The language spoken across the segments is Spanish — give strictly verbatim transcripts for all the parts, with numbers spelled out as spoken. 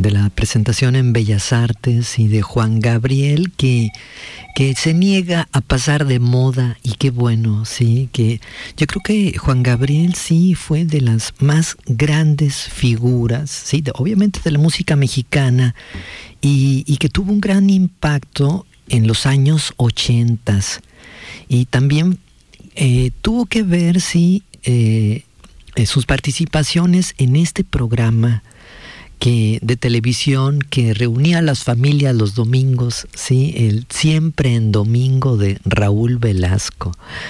de la presentación en Bellas Artes y de Juan Gabriel, que, que se niega a pasar de moda, y qué bueno, sí, que yo creo que Juan Gabriel sí fue de las más grandes figuras, sí, de, obviamente de la música mexicana, y, y que tuvo un gran impacto en los años ochentas, y también eh, tuvo que ver, sí, eh, sus participaciones en este programa que de televisión que reunía a las familias los domingos, sí, el Siempre en Domingo de Raúl Velasco.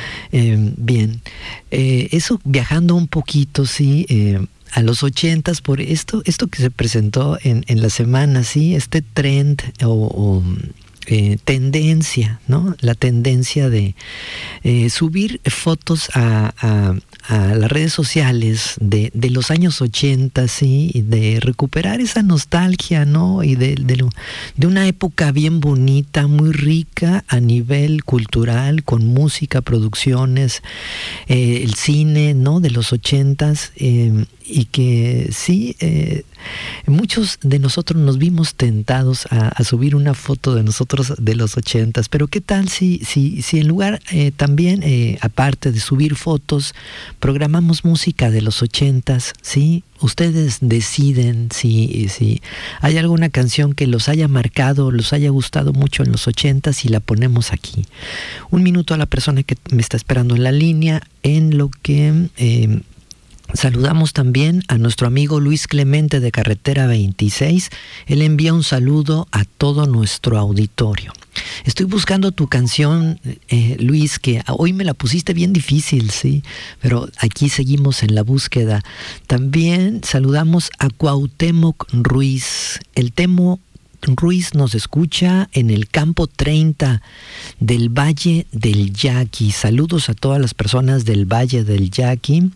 Eh, bien, eh, eso viajando un poquito, sí, eh, a los ochentas, por esto, esto que se presentó en, en la semana, sí, este trend o, o eh, tendencia, ¿no? La tendencia de eh, subir fotos a, a a las redes sociales de, de los años ochenta, sí, y de recuperar esa nostalgia, ¿no? Y de, de, de una época bien bonita, muy rica a nivel cultural, con música, producciones, eh, el cine, ¿no? De los ochentas, eh, y que sí, eh, muchos de nosotros nos vimos tentados a, a subir una foto de nosotros de los ochentas, pero ¿qué tal si, si, si en lugar eh, también, eh, aparte de subir fotos, programamos música de los ochentas, ¿sí? Ustedes deciden si, si hay alguna canción que los haya marcado, los haya gustado mucho en los ochentas, y la ponemos aquí. Un minuto a la persona que me está esperando en la línea, en lo que eh, saludamos también a nuestro amigo Luis Clemente de Carretera veintiséis. Él envía un saludo a todo nuestro auditorio. Estoy buscando tu canción, eh, Luis, que hoy me la pusiste bien difícil, sí, pero aquí seguimos en la búsqueda. También saludamos a Cuauhtémoc Ruiz. El Temo Ruiz nos escucha en el campo treinta del Valle del Yaqui. Saludos a todas las personas del Valle del Yaqui,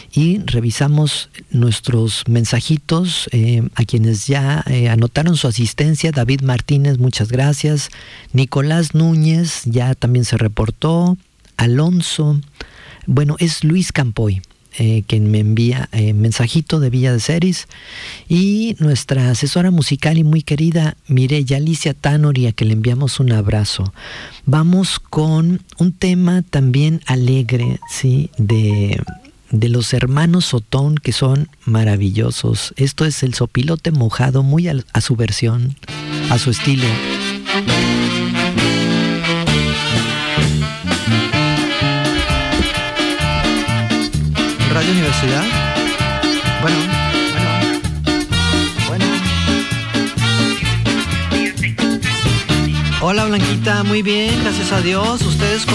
y revisamos nuestros mensajitos, eh, a quienes ya eh, anotaron su asistencia. David Martínez, muchas gracias. Nicolás Núñez ya también se reportó. Alonso, bueno, es Luis Campoy Eh, quien me envía eh, mensajito de Villa de Ceris, y nuestra asesora musical y muy querida Mireya Alicia Tanori, a que le enviamos un abrazo. Vamos con un tema también alegre, sí, de, de los hermanos Sotón, que son maravillosos. Esto es el Sopilote Mojado, muy a, a su versión, a su estilo. Radio Universidad. Bueno, bueno, bueno. Hola, Blanquita, muy bien, gracias a Dios. ¿Ustedes cómo